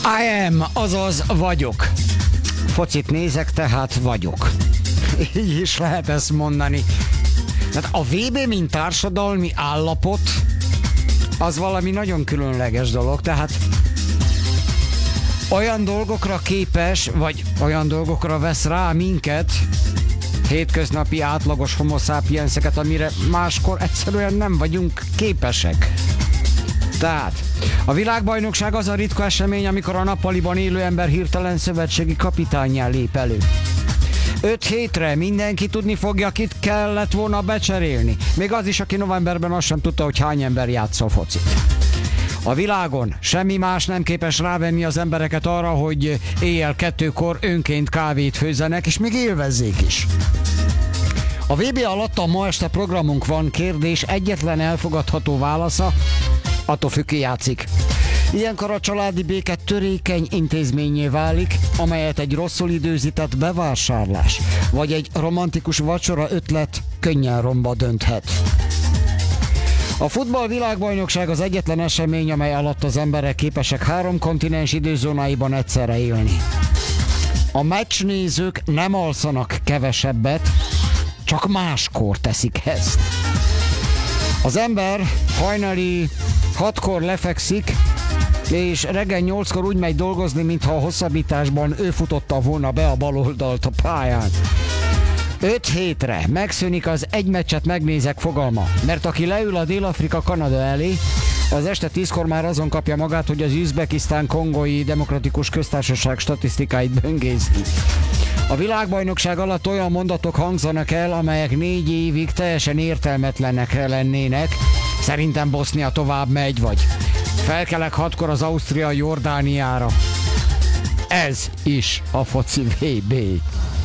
I am, azaz vagyok. Focit nézek, tehát vagyok. Így is lehet ezt mondani. Tehát a VB, mint társadalmi állapot, az valami nagyon különleges dolog, tehát olyan dolgokra képes, vagy olyan dolgokra vesz rá minket, hétköznapi átlagos homo sapienseket, amire máskor egyszerűen nem vagyunk képesek. Tehát a világbajnokság az a ritka esemény, amikor a nappaliban élő ember hirtelen szövetségi kapitánnyá lép elő. 5 hétre mindenki tudni fogja, kit kellett volna becserélni. Még az is, aki novemberben azt sem tudta, hogy hány ember játssza a focit. A világon semmi más nem képes rávenni az embereket arra, hogy éjjel 2-kor önként kávét főzzenek, és még élvezzék is. A VB alatt a ma este programunk van, kérdés egyetlen elfogadható válasza, attól függ, ki játszik. Ilyenkor a családi béke törékeny intézménnyé válik, amelyet egy rosszul időzített bevásárlás, vagy egy romantikus vacsora ötlet könnyen romba dönthet. A futball világbajnokság az egyetlen esemény, amely alatt az emberek képesek 3 kontinens időzónáiban egyszerre élni. A meccsnézők nem alszanak kevesebbet, csak máskor teszik ezt. Az ember hajnali 6-kor lefekszik, és reggel 8-kor úgy megy dolgozni, mintha a hosszabbításban ő futotta volna be a bal oldalt a pályán. 5 hétre megszűnik az egy meccset megnézek fogalma, mert aki leül a Dél-Afrika-Kanada elé, az este 10-kor már azon kapja magát, hogy az Üzbekisztán-Kongói Demokratikus Köztársaság statisztikáit böngészi. A világbajnokság alatt olyan mondatok hangzanak el, amelyek 4 évig teljesen értelmetlenek lennének. Szerintem Bosznia tovább megy, vagy felkelek 6-kor az Ausztria Jordániára. Ez is a foci VB.